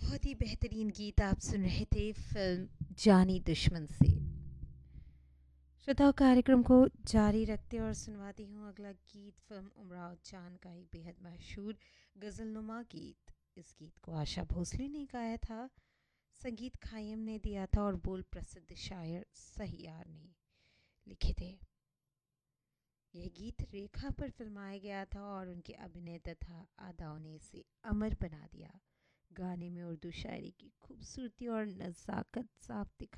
बहुत ही बेहतरीन गीत आप सुन रहे थे फिल्म जानी दुश्मन से। श्रोताओं, कार्यक्रम को जारी रखते और सुनवाती हूँ अगला गीत फिल्म उमराव जान का एक बेहद मशहूर गज़लनुमा गीत। इस गीत को आशा भोसले ने गाया था, संगीत खायम ने दिया था और बोल प्रसिद्ध शायर सहियार ने लिखे थे। यह गीत रेखा पर फिल्माया गया था और उनके अभिनय तथा अदाओं ने इसे अमर बना दिया। गाने में उर्दू शायरी की खूबसूरती और नज़ाकत साफ दिखा